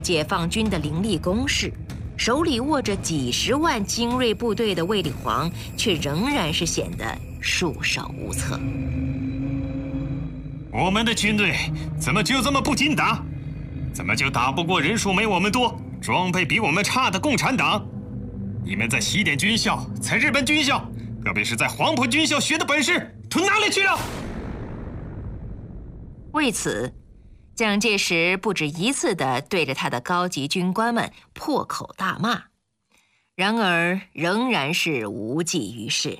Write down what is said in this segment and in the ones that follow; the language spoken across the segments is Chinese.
解放军的凌厉攻势，手里握着几十万精锐部队的卫立煌，却仍然是显得束手无策。 我们的军队怎么就这么不经打？怎么就打不过人数没我们多、装备比我们差的共产党？你们在西点军校、在日本军校，特别是在黄埔军校学的本事，都哪里去了？ 为此，蒋介石不止一次地对着他的高级军官们破口大骂，然而仍然是无济于事。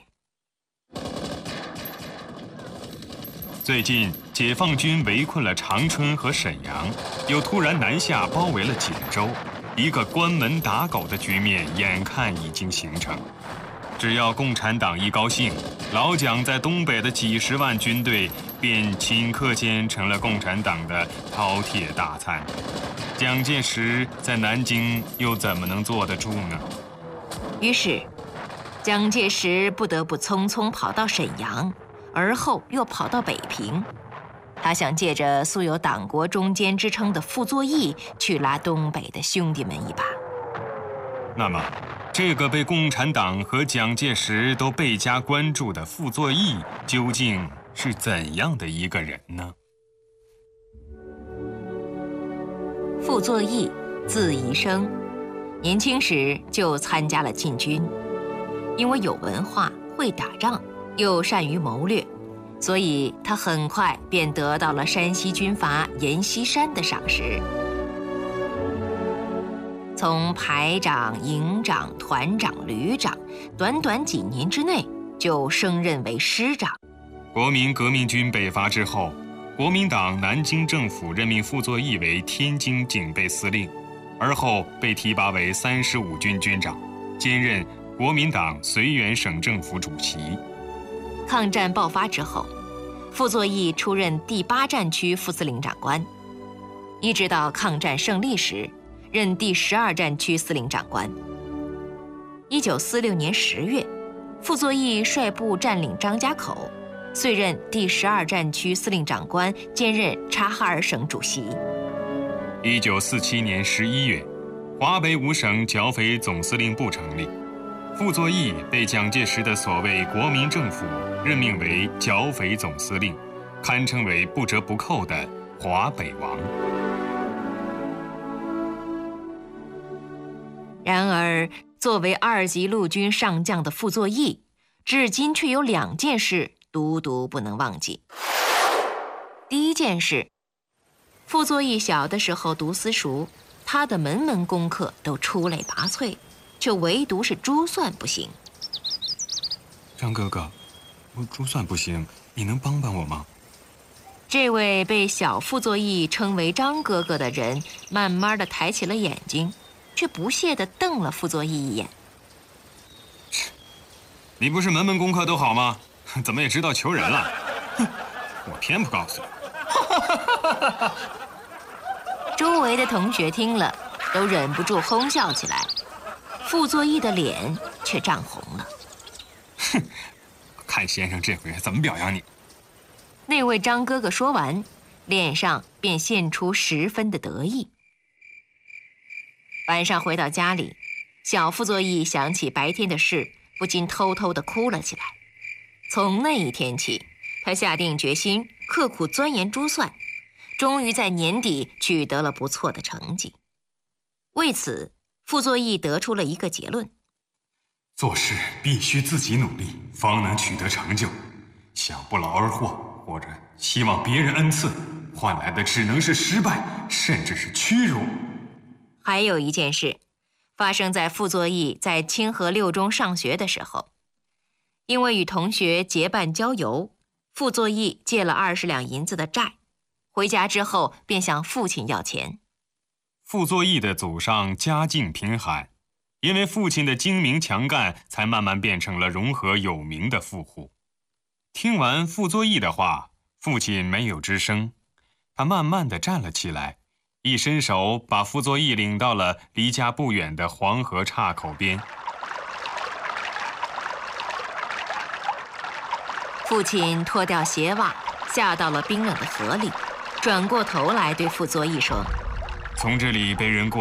最近，解放军围困了长春和沈阳，又突然南下包围了锦州，一个关门打狗的局面眼看已经形成。只要共产党一高兴，老蒋在东北的几十万军队便顷刻间成了共产党的饕餮大餐。蒋介石在南京又怎么能坐得住呢？ 于是，蒋介石不得不匆匆跑到沈阳，而后又跑到北平。他想借着素有党国中坚之称的傅作义去拉东北的兄弟们一把。 那么，这个被共产党和蒋介石都倍加关注的傅作义，究竟是怎样的一个人呢？ 傅作义，字宜生，年轻时就参加了禁军。因为有文化、会打仗，又善于谋略，所以他很快便得到了山西军阀阎锡山的赏识。从排长、营长、团长、旅长，短短几年之内就升任为师长。 国民革命军北伐之后，国民党南京政府任命傅作义为天津警备司令，而后被提拔为35军军长，兼任国民党绥远省政府主席。 抗战爆发之后，傅作义出任第8战区副司令长官，一直到抗战胜利时，任第12战区司令长官。1946年10月，傅作义率部占领张家口，遂任第12战区司令长官，兼任察哈尔省主席。 1947年11月，华北5省剿匪总司令部成立，傅作义被蒋介石的所谓国民政府任命为剿匪总司令，堪称为不折不扣的华北王。 然而，作为2级陆军上将的傅作义，至今却有2件事独不能忘记。第一件事，傅作义小的时候读私塾，他的门门功课都出类拔萃，却唯独是珠算不行。 张哥哥，我珠算不行，你能帮帮我吗？ 这位被小傅作义称为张哥哥的人，慢慢地抬起了眼睛，却不屑地瞪了傅作义一眼。 你不是门门功课都好吗？怎么也知道求人了？哼，我偏不告诉你。 周围的同学听了，都忍不住哄笑起来。傅作义的脸却涨红了。 哼，看先生这回怎么表扬你。 那位张哥哥说完，脸上便现出十分的得意。晚上回到家里，小傅作义想起白天的事，不禁偷偷地哭了起来。从那一天起，他下定决心刻苦钻研珠算，终于在年底取得了不错的成绩。为此，傅作义得出了一个结论： 做事必须自己努力，方能取得成就。想不劳而获，或者希望别人恩赐，换来的只能是失败，甚至是屈辱。 还有一件事，发生在傅作义在清河六中上学的时候。因为与同学结伴郊游，傅作义借了20两银子的债，回家之后便向父亲要钱。 傅作义的祖上家境贫寒，因为父亲的精明强干，才慢慢变成了融合有名的富户。听完傅作义的话，父亲没有吱声，他慢慢地站了起来，一伸手把傅作义领到了离家不远的黄河岔口边。 父亲脱掉鞋袜，下到了冰冷的河里，转过头来对傅作义说： 从这里被人过